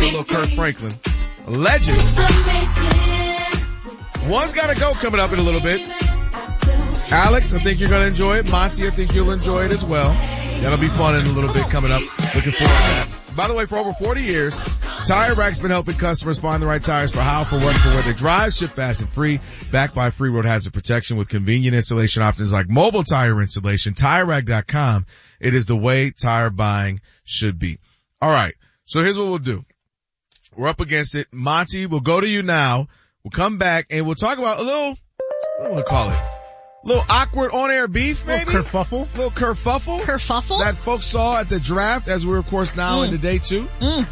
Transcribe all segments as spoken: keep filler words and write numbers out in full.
a little Kirk Franklin. Legends. One's got to go coming up in a little bit. Alex, I think you're going to enjoy it. Monty, I think you'll enjoy it as well. That'll be fun in a little bit coming up. Looking forward to that. By the way, for over forty years, Tire Rack's been helping customers find the right tires for how, for what, for where they drive. Ship fast and free. Backed by free road hazard protection with convenient installation options like mobile tire installation. Tire Rack dot com. It is the way tire buying should be. All right. So here's what we'll do. We're up against it. Monty, we'll go to you now. We'll come back and we'll talk about a little, what do I want to call it? A little awkward on-air beef, maybe? A little kerfuffle. A little kerfuffle. Kerfuffle? That folks saw at the draft, as we're, of course, now mm. into day two. Mm.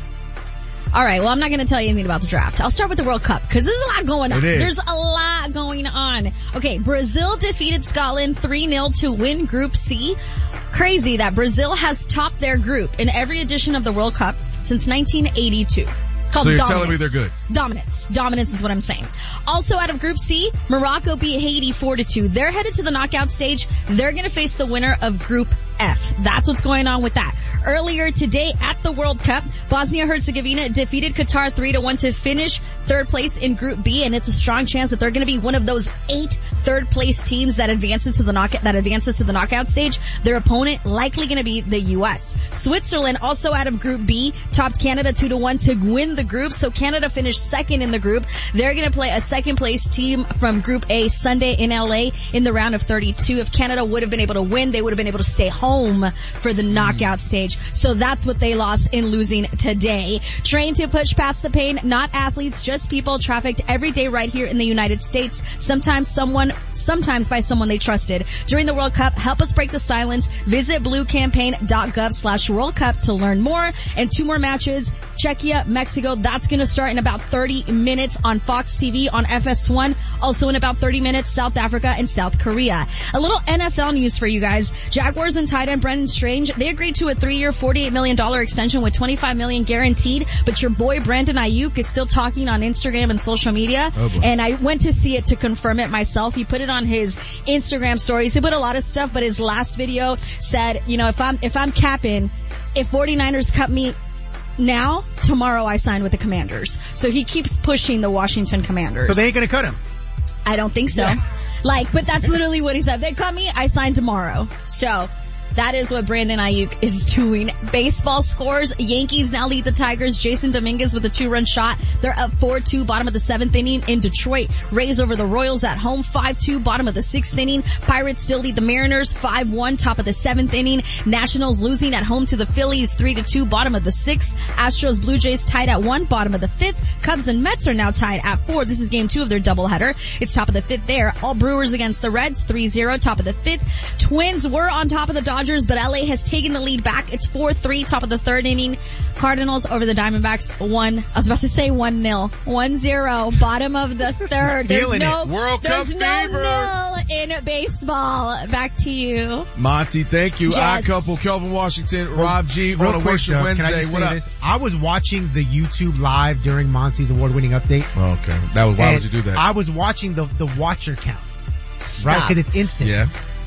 All right, well, I'm not going to tell you anything about the draft. I'll start with the World Cup, because there's a lot going on. It is. There's a lot going on. Okay, Brazil defeated Scotland three nil to win Group C. Crazy that Brazil has topped their group in every edition of the World Cup since nineteen eighty-two. So you're dominance. telling me they're good? Dominance. Dominance is what I'm saying. Also out of Group C, Morocco beat Haiti four to two. They're headed to the knockout stage. They're going to face the winner of Group F. That's what's going on with that. Earlier today at the World Cup, Bosnia-Herzegovina defeated Qatar three to one to finish third place in Group B, and it's a strong chance that they're going to be one of those eight third place teams that advances to the knock that advances to the knockout stage. Their opponent likely going to be the U S. Switzerland also out of Group B topped Canada two to one to win the group. So Canada finished second in the group. They're going to play a second place team from Group A Sunday in L A in the round of thirty-two. If Canada would have been able to win, they would have been able to stay home for the knockout stage. So that's what they lost in losing today. Trained to push past the pain, not athletes, just people trafficked every day right here in the United States. Sometimes someone, sometimes by someone they trusted. During the World Cup, help us break the silence. Visit bluecampaign.gov slash World Cup to learn more. And two more matches. Czechia, Mexico, that's going to start in about thirty minutes on Fox T V on F S one. Also in about thirty minutes, South Africa and South Korea. A little N F L news for you guys. Jaguars and tight end Brendan Strange, they agreed to a three-year, forty-eight million dollars extension with twenty-five million dollars guaranteed, but your boy Brandon Ayuk is still talking on Instagram and social media, oh and I went to see it to confirm it myself. He put it on his Instagram stories. He put a lot of stuff, but his last video said, you know, if I'm, if I'm capping, if 49ers cut me now, tomorrow I sign with the Commanders. So he keeps pushing the Washington Commanders. So they ain't gonna cut him? I don't think so. Yeah. Like, but that's literally what he said. If they cut me, I sign tomorrow. So that is what Brandon Ayuk is doing. Baseball scores. Yankees now lead the Tigers. Jason Dominguez with a two-run shot. They're up four two, bottom of the seventh inning in Detroit. Rays over the Royals at home, five two, bottom of the sixth inning. Pirates still lead the Mariners, five one, top of the seventh inning. Nationals losing at home to the Phillies, three to two, bottom of the sixth. Astros, Blue Jays tied at one, bottom of the fifth. Cubs and Mets are now tied at four. This is game two of their doubleheader. It's top of the fifth there. All Brewers against the Reds, three zero, top of the fifth. Twins were on top of the Dodgers, but L A has taken the lead back. It's four three, top of the third inning. Cardinals over the Diamondbacks, one, I was about to say one nil. one zero, bottom of the third. There's Feeling no, it. World Cup there's no fever. nil in baseball. Back to you. Monty, thank you. Yes. Odd couple, Kelvin Washington, Rob G. Real on a quick, Worship though, Wednesday. Can I just What say up? this? I was watching the YouTube live during Monty's award-winning update. Oh, okay. That was, why and would you do that? I was watching the the watcher count, Stop. right? Because it's instant. Yeah.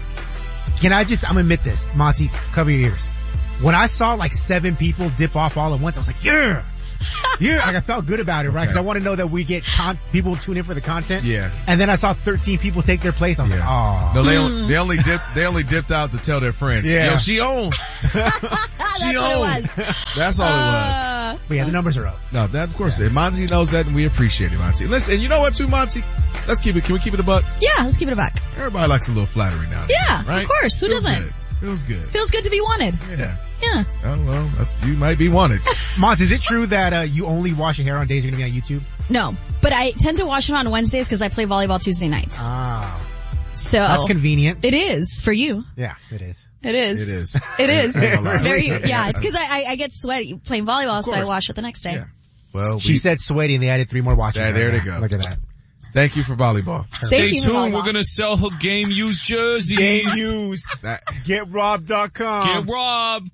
Can I just, I'm gonna admit this, Monty, cover your ears. When I saw like seven people dip off all at once, I was like, yeah! Yeah! Like I felt good about it, right? Okay. Cause I want to know that we get con- people tune in for the content. Yeah. And then I saw thirteen people take their place. I was Yeah. like, oh. No, they, only, they only dipped, they only dipped out to tell their friends. Yeah. Yo, she owned. That's She what it owned. was. That's all it was. Uh, But yeah, the numbers are up. No, that, of course, yeah. Monty knows that and we appreciate it, Monty. Listen, you know what too, Monty? Let's keep it, can we keep it a buck? yeah, let's keep it a buck. Everybody likes a little flattery now. Yeah, right? of course. Who Feels doesn't? Good. Feels good. Feels good to be wanted. Yeah. Yeah. Oh, well, uh, you might be wanted. Monty, is it true that uh, you only wash your hair on days you're gonna be on YouTube? No, but I tend to wash it on Wednesdays because I play volleyball Tuesday nights. Ah. So That's convenient. it is for you. Yeah, it is. It is. It is. It is. It's It's very, yeah, it's because I, I, I get sweaty playing volleyball, so I course. wash it the next day. Yeah. Well, She we, said sweaty and they added three more watches. Yeah, right there now. they go. Look at that. thank you for volleyball. Thank Stay you for tuned. volleyball. We're gonna sell her game used jerseys. Game used. That, Get rob dot com. Get robbed.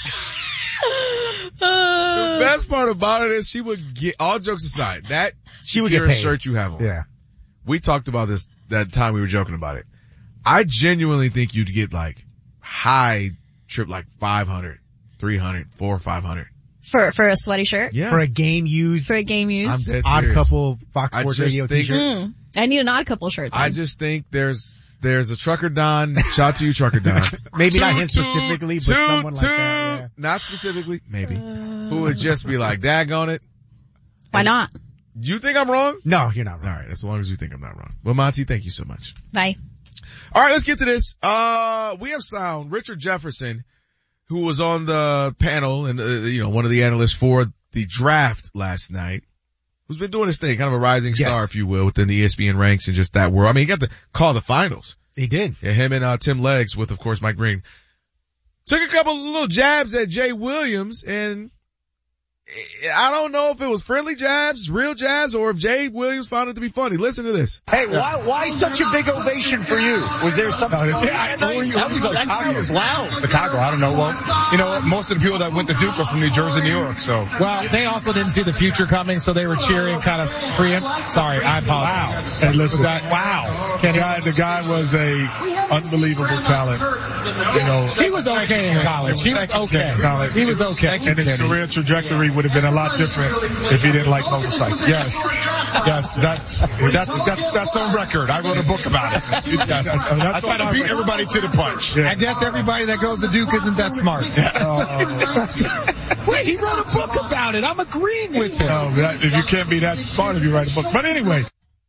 the best part about it is she would get, all jokes aside, that She would get Shakira paid. shirt you have on. Yeah. We talked about this that time we were joking about it. I genuinely think you'd get like high trip, like five hundred, three hundred, four, five hundred For, for a sweaty shirt? Yeah. For a game used, For a game I'm used? dead Odd serious. Couple Fox I Sports just Radio think- t-shirt. Mm. I need an odd couple shirt then. I just think there's, there's a Trucker Don. Shout out to you, Trucker Don. Maybe not Toot, him toot, specifically, but toot, someone like toot. that. Yeah. Not specifically, maybe. Who would just be like, daggone it. Why not? You think I'm wrong? No, you're not All wrong. right, as long as you think I'm not wrong. Well, Monty, thank you so much. Bye. All right, let's get to this. Uh, we have sound Richard Jefferson, who was on the panel and, uh, you know, one of the analysts for the draft last night, who's been doing his thing, kind of a rising Yes. star, if you will, within the E S P N ranks and just that world. I mean, he got to call the finals. He did. Yeah, him and, uh, Tim Leggs with, of course, Mike Green. Took a couple little jabs at Jay Williams, and I don't know if it was friendly jabs, real jabs, or if Jay Williams found it to be funny. Listen to this. Hey, why why such a big ovation for you? Was there something? Yeah, that was, that crowd was loud. Chicago, I don't know. Well, you know, most of the people that went to Duke are from New Jersey, New York, so. Well, they also didn't see the future coming, so they were cheering kind of preempt. Sorry, I apologize. Wow. Hey, listen. That, wow. The guy, the guy was a unbelievable talent. You know. He was okay in college. He was okay. He was okay. And his career trajectory would have been a lot different if he didn't like motorcycles. Yes. Yes, that's, that's, that's, that's on record. I wrote a book about it. Yes. I try to beat everybody to the punch. Yeah. I guess everybody that goes to Duke isn't that smart. Wait, he wrote a book about it. I'm agreeing with him. No, that, if you can't be that smart if you write a book. But anyway.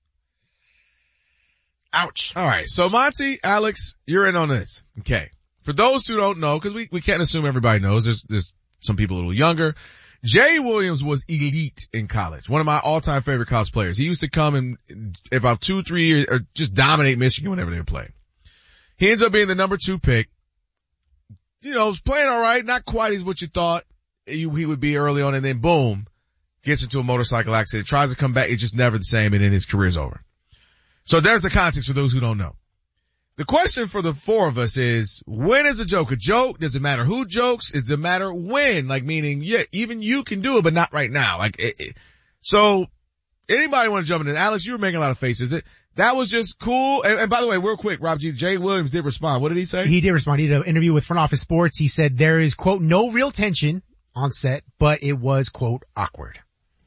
Ouch. All right. So Monty, Alex, you're in on this. Okay. For those who don't know, because we, we can't assume everybody knows, there's, there's some people a little younger. Jay Williams was elite in college. One of my all-time favorite college players. He used to come and about two, three years, or just dominate Michigan whenever they were playing. He ends up being the number two pick. You know, was playing all right, not quite as what you thought he would be early on, and then boom, gets into a motorcycle accident, tries to come back, it's just never the same, and then his career's over. So there's the context for those who don't know. The question for the four of us is, when is a joke a joke? Does it matter who jokes? Does it matter when? Like, meaning, yeah, even you can do it, but not right now. Like, it, it, so, anybody want to jump in? Alex, you were making a lot of faces. It, that was just cool. And, and by the way, real quick, Rob G, Jay Williams did respond. What did he say? He did respond. He did an interview with Front Office Sports. He said there is, quote, no real tension on set, but it was, quote, awkward.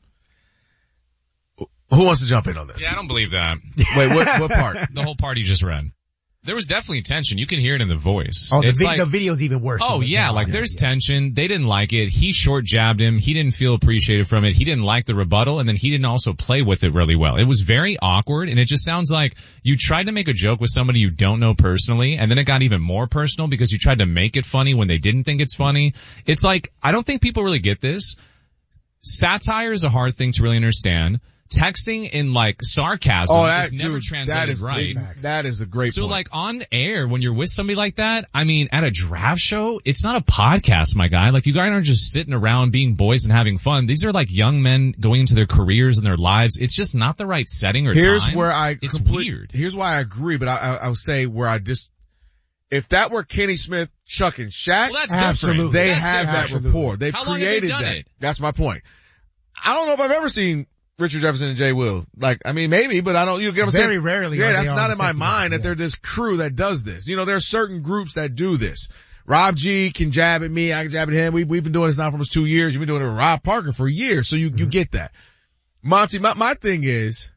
Who wants to jump in on this? Yeah, I don't believe that. Wait, what, what part? The whole part you just read. There was definitely tension. You can hear it in the voice. Oh, the, it's vi- like, the video's even worse. Oh than the- yeah, than like the there's audio. tension. They didn't like it. He short jabbed him. He didn't feel appreciated from it. He didn't like the rebuttal, and then he didn't also play with it really well. It was very awkward, and it just sounds like you tried to make a joke with somebody you don't know personally, and then it got even more personal because you tried to make it funny when they didn't think it's funny. It's like, I don't think people really get this. Satire is a hard thing to really understand. Texting in like sarcasm Oh, that, is never dude, translated that is, right. That is a great So point. like on air, when you're with somebody like that, I mean, at a draft show, it's not a podcast, my guy. Like you guys aren't just sitting around being boys and having fun. These are like young men going into their careers and their lives. It's just not the right setting or Here's time. where I It's complete, weird. Here's why I agree, but I, I, I would say where I just, if that were Kenny Smith, Chuck, and Shaq, Well, that's Absolutely. different. they That's have different. that rapport. They've How long have they created done that. it? That's my point. I don't know if I've ever seen Richard Jefferson and Jay Will. Like, I mean, maybe, but I don't, you get what I'm Very saying? rarely Yeah, are that's they not on in my sets mind together, that they're yeah. this crew that does this. You know, there are certain groups that do this. Rob G can jab at me, I can jab at him. We, we've been doing this now for almost two years. You've been doing it with Rob Parker for years, so you, mm-hmm. you get that. Monty, my, my thing is,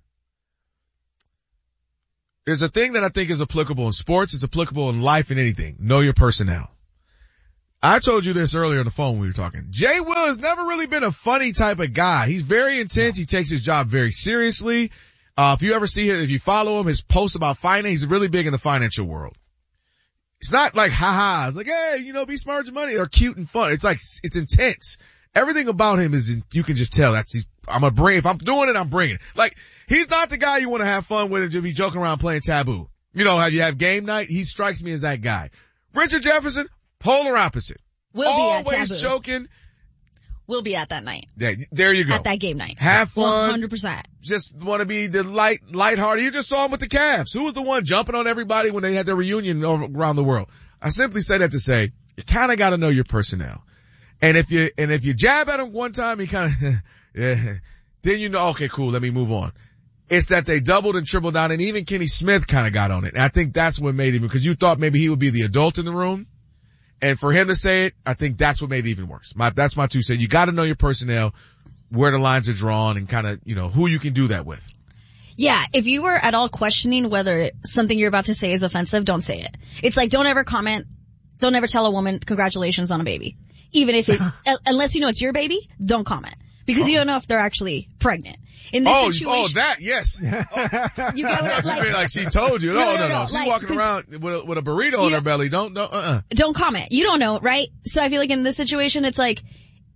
there's a thing that I think is applicable in sports, it's applicable in life and anything. Know your personnel. I told you this earlier on the phone when we were talking. Jay Will has never really been a funny type of guy. He's very intense. He takes his job very seriously. Uh, if you ever see him, if you follow him, his posts about finance, he's really big in the financial world. It's not like ha-ha. It's like, hey, you know, be smart with your money. They're cute and fun. It's like, it's intense. Everything about him is, you can just tell that's, he's, I'm gonna bring, if I'm doing it, I'm bringing it. Like, he's not the guy you want to have fun with and just be joking around playing Taboo. You know how you have game night? He strikes me as that guy. Richard Jefferson, polar opposite. We'll be at Always Taboo. joking. We'll be at that night. Yeah, there you go. At that game night. Have fun. one hundred percent. Just want to be the light, lighthearted. You just saw him with the Cavs. Who was the one jumping on everybody when they had their reunion over, around the world? I simply say that to say, you kind of got to know your personnel. And if you, and if you jab at him one time, he kind of, yeah, then you know, okay, cool, let me move on. It's that they doubled and tripled down, and even Kenny Smith kind of got on it. And I think that's what made him, because you thought maybe he would be the adult in the room. And for him to say it, I think that's what made it even worse. My, that's my two cents. You gotta know your personnel, where the lines are drawn, and kind of, you know, who you can do that with. Yeah, if you were at all questioning whether something you're about to say is offensive, don't say it. It's like, don't ever comment, don't ever tell a woman congratulations on a baby. Even if it, unless you know it's your baby, don't comment. Because oh. you don't know if they're actually pregnant. In this oh, situation. Oh, that, yes. Oh. You get what I'm like, like she told you. No, no, no. no. no. She's like, walking around with a, with a burrito on her belly. Don't, don't, uh-uh. Don't comment. You don't know, right? So I feel like in this situation, it's like,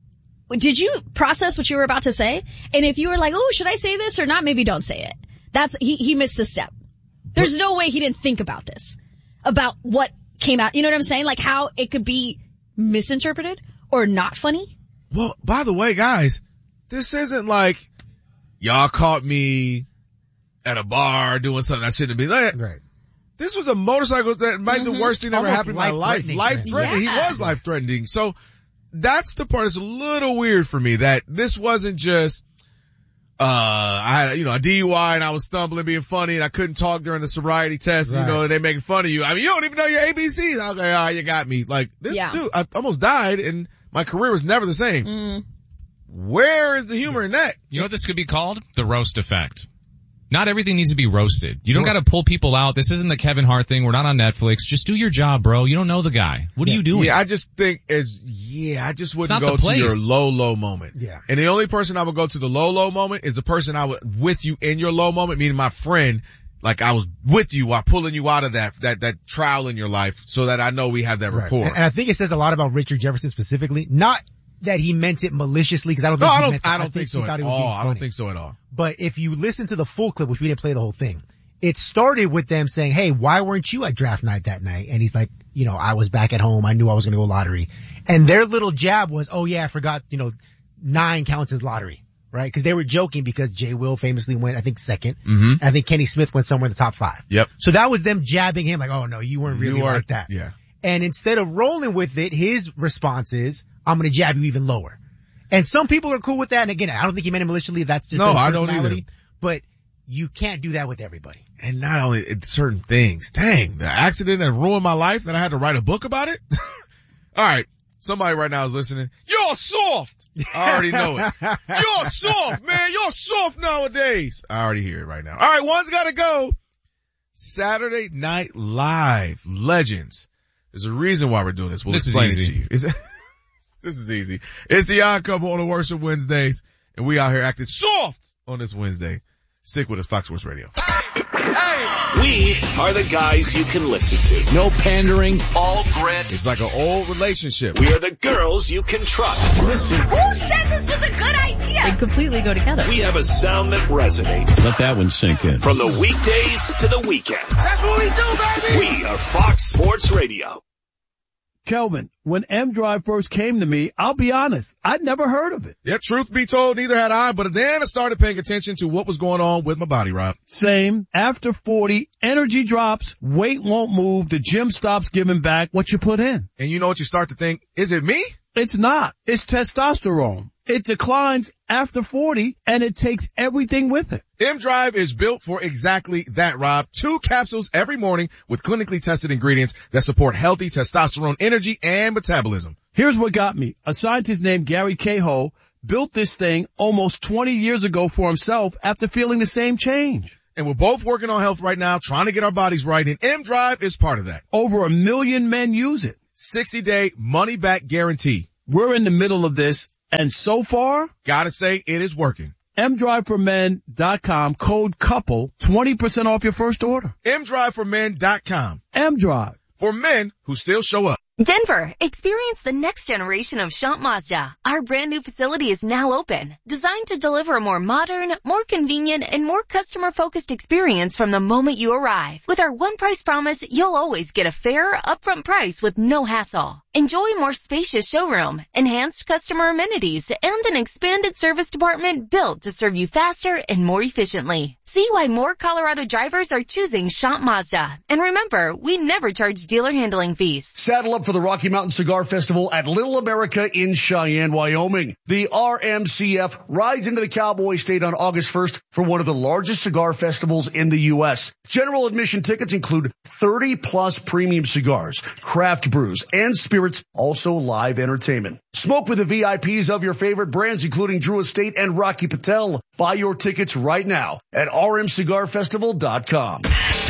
did you process what you were about to say? And if you were like, oh, should I say this or not? Maybe don't say it. That's, he, he missed the step. There's no way he didn't think about this. About what came out. You know what I'm saying? Like how it could be misinterpreted or not funny. Well, by the way, guys, this isn't like y'all caught me at a bar doing something I shouldn't have been. Like, right. This was a motorcycle that might mm-hmm. be the worst thing that ever happened in my life. Life threatening. Yeah. He was life threatening. So that's the part that's a little weird for me, that this wasn't just, uh, I had, you know, a D U I and I was stumbling, being funny, and I couldn't talk during the sobriety test, right. You know, and they making fun of you. I mean, you don't even know your A B Cs. I was like, ah, oh, you got me. Like, this yeah. dude, I almost died and my career was never the same. Mm. Where is the humor in that? You know what this could be called? The roast effect. Not everything needs to be roasted. You don't sure. got to pull people out. This isn't the Kevin Hart thing. We're not on Netflix. Just do your job, bro. You don't know the guy. What yeah. are you doing? Yeah, I just think it's, yeah, I just wouldn't go to your low, low moment. Yeah. And the only person I would go to the low, low moment is the person I would, with you in your low moment, meaning my friend. Like I was with you while pulling you out of that, that, that trial in your life so that I know we have that right. rapport. And, and I think it says a lot about Richard Jefferson specifically. Not that he meant it maliciously, because I don't no, think I he don't, meant I it. don't I think, think so at all. I don't think so at all. But if you listen to the full clip, which we didn't play the whole thing, it started with them saying, hey, why weren't you at draft night that night? And he's like, you know, I was back at home. I knew I was going to go lottery. And their little jab was, oh yeah, I forgot, you know, nine counts as lottery, right? Because they were joking because Jay Will famously went, I think, second. Mm-hmm. I think Kenny Smith went somewhere in the top five. Yep. So that was them jabbing him like, oh no, you weren't really you are, like that. Yeah. And instead of rolling with it, his response is, I'm going to jab you even lower. And some people are cool with that. And again, I don't think he meant it maliciously. That's just no, I don't either. But you can't do that with everybody. And not only it's certain things. Dang, the accident that ruined my life that I had to write a book about it. All right. Somebody right now is listening. You're soft. I already know it. You're soft, man. You're soft nowadays. I already hear it right now. All right. One's got to go. Saturday Night Live Legends. There's a reason why we're doing this. We'll this explain is easy. it to you. Is This is easy. It's the Odd Couple on the Worst of Wednesdays, and we out here acting soft on this Wednesday. Stick with us, Fox Sports Radio. Hey! We are the guys you can listen to. No pandering, all grit. It's like an old relationship. We are the girls you can trust. Listen. Who said this was a good idea? They completely go together. We have a sound that resonates. Let that one sink in. From the weekdays to the weekends. That's what we do, baby! We are Fox Sports Radio. Kelvin, when M-Drive first came to me, I'll be honest, I'd never heard of it. Yeah, truth be told, neither had I, but then I started paying attention to what was going on with my body, Rob. Same. After forty, energy drops, weight won't move, the gym stops giving back what you put in. And you know what you start to think? Is it me? It's not. It's testosterone. It declines after forty, and it takes everything with it. M-Drive is built for exactly that, Rob. Two capsules every morning with clinically tested ingredients that support healthy testosterone energy and metabolism. Here's what got me. A scientist named Gary Cahill built this thing almost twenty years ago for himself after feeling the same change. And we're both working on health right now, trying to get our bodies right, and M-Drive is part of that. Over a million men use it. sixty-day money-back guarantee. We're in the middle of this, and so far, gotta say, it is working. M drive for men dot com, code COUPLE, twenty percent off your first order. M drive for men dot com. M-Drive. For men who still show up. Denver, experience the next generation of Champ Mazda. Our brand new facility is now open, designed to deliver a more modern, more convenient, and more customer-focused experience from the moment you arrive. With our one price promise, you'll always get a fair, upfront price with no hassle. Enjoy a more spacious showroom, enhanced customer amenities, and an expanded service department built to serve you faster and more efficiently. See why more Colorado drivers are choosing Shop Mazda. And remember, we never charge dealer handling fees. Saddle up for the Rocky Mountain Cigar Festival at Little America in Cheyenne, Wyoming. The R M C F rides into the Cowboy State on August first for one of the largest cigar festivals in the U S. General admission tickets include thirty plus premium cigars, craft brews, and spirits, also live entertainment. Smoke with the V I Ps of your favorite brands, including Drew Estate and Rocky Patel. Buy your tickets right now at R M cigar festival dot com.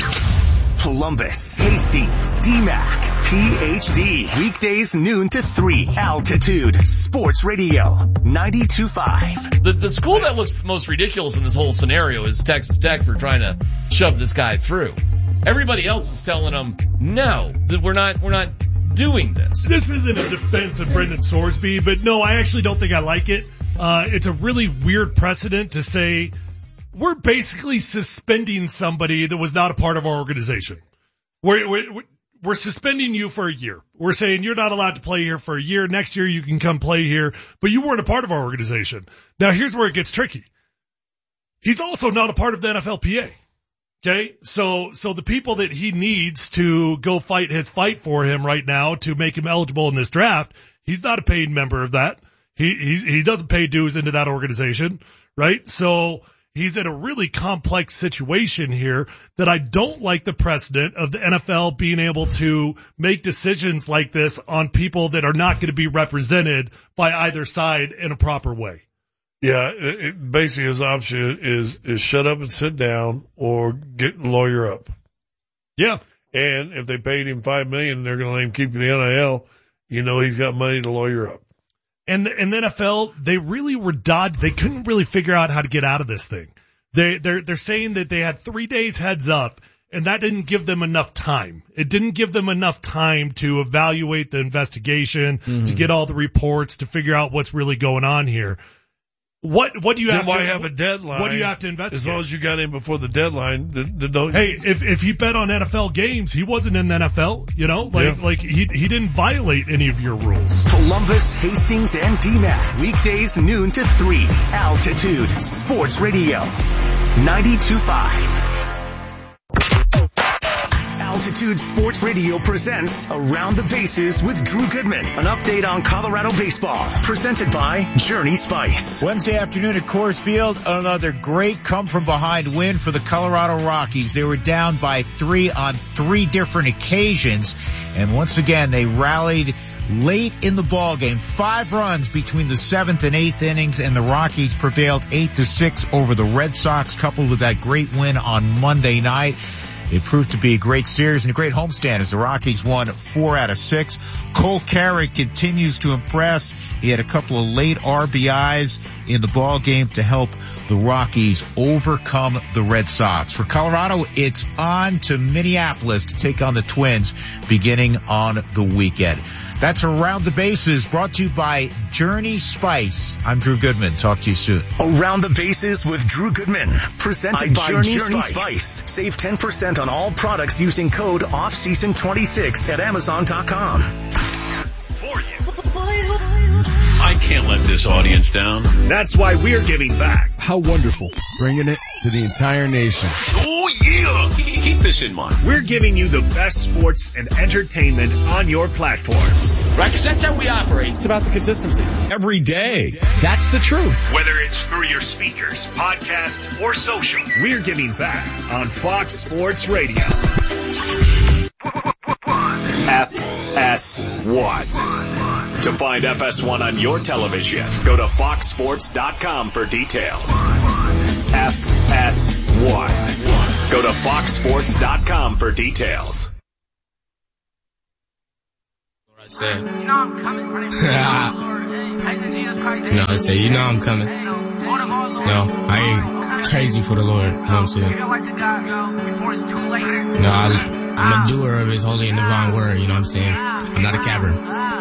Columbus, Hastings, D MAC, P H D. Weekdays noon to three. Altitude Sports Radio ninety-two point five. The, the school that looks the most ridiculous in this whole scenario is Texas Tech for trying to shove this guy through. Everybody else is telling them, no, that we're not, we're not doing this. This isn't a defense of Brendan Sorsby, but no, I actually don't think I like it. Uh, it's a really weird precedent to say we're basically suspending somebody that was not a part of our organization. We're, we're, we're suspending you for a year. We're saying you're not allowed to play here for a year. Next year you can come play here, but you weren't a part of our organization. Now here's where it gets tricky. He's also not a part of the N F L P A. Okay. So, so the people that he needs to go fight his fight for him right now to make him eligible in this draft, he's not a paid member of that. He, he, he doesn't pay dues into that organization, right? So he's in a really complex situation here that I don't like the precedent of the N F L being able to make decisions like this on people that are not going to be represented by either side in a proper way. Yeah, it, it, basically his option is, is shut up and sit down or get lawyer up. Yeah. And if they paid him five million dollars and they're going to let him keep the N I L, you know he's got money to lawyer up. And in the N F L, they really were dodged. They couldn't really figure out how to get out of this thing. They, they're, they're saying that they had three days heads up, and that didn't give them enough time. It didn't give them enough time to evaluate the investigation, mm-hmm. to get all the reports, to figure out what's really going on here. What, what do you then have why to, have a deadline? What do you have to investigate? As long as you got in before the deadline, the, the don't. Hey, if, if he bet on N F L games, he wasn't in the N F L, you know, like, yeah. like he, he didn't violate any of your rules. Columbus, Hastings, and D MAC. Weekdays noon to three. Altitude Sports Radio ninety-two point five. Altitude Sports Radio presents Around the Bases with Drew Goodman. An update on Colorado baseball. Presented by Journey Spice. Wednesday afternoon at Coors Field, another great come-from-behind win for the Colorado Rockies. They were down by three on three different occasions, and once again they rallied late in the ball game. Five runs between the seventh and eighth innings, and the Rockies prevailed eight to six over the Red Sox, coupled with that great win on Monday night. It proved to be a great series and a great homestand as the Rockies won four out of six. Cole Carrick continues to impress. He had a couple of late R B Is in the ball game to help the Rockies overcome the Red Sox. For Colorado, it's on to Minneapolis to take on the Twins beginning on the weekend. That's Around the Bases, brought to you by Journey Spice. I'm Drew Goodman. Talk to you soon. Around the Bases with Drew Goodman. Presented by, by Journey, Journey Spice. Spice. Save ten percent on all products using code off season twenty-six at amazon dot com. For you. I can't let this audience down. That's why we're giving back. How wonderful. Bringing it to the entire nation. Oh, yeah. Keep this in mind. We're giving you the best sports and entertainment on your platforms. Right, because that's how we operate. It's about the consistency. Every day. That's the truth. Whether it's through your speakers, podcast, or social, we're giving back on Fox Sports Radio. F S one. To find F S one on your television, go to fox sports dot com for details. F S one. Go to fox sports dot com for details. What I said. You know I'm coming. No, I said, you know I'm coming. No, I ain't crazy for the Lord. You know what I'm saying? No, I, I'm a doer of his holy and divine word. You know what I'm saying? I'm not a cavern.